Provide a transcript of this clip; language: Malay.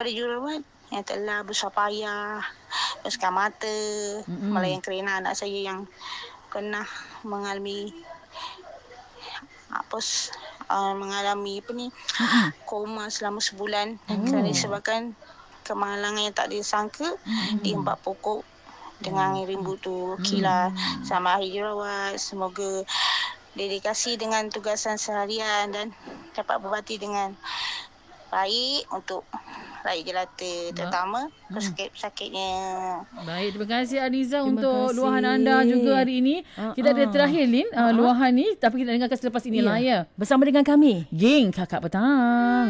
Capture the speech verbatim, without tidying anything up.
para jururawat yang telah besar payah, besar mata, Mm-mm. melayang kerana anak saya yang pernah mengalami apa uh, mengalami apa ni Mm-mm. koma selama sebulan Oh. kerana disebabkan kemalangan yang tak disangka Mm-mm. diempat pokok dengan Oh. rimbu tu Mm-mm. kilat sama ahli jururawat. Semoga dedikasi dengan tugasan seharian dan dapat berbakti dengan baik untuk rakyat jelata, terutama pesakit-pesakitnya. Baik, terima kasih Aniza Terima untuk kasih. luahan anda juga hari ini. Uh-uh. Kita ada terakhir Lin uh, Uh-uh. luahan ni, tapi kita dengarkan selepas ini lah ya. Bersama dengan kami Geng Kakak Petang.